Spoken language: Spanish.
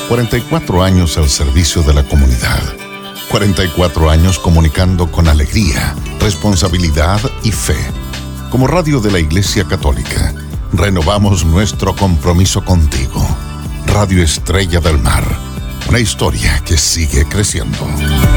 44 años al servicio de la comunidad. 44 años comunicando con alegría, responsabilidad y fe. Como radio de la Iglesia Católica, renovamos nuestro compromiso contigo. Radio Estrella del Mar. Una historia que sigue creciendo.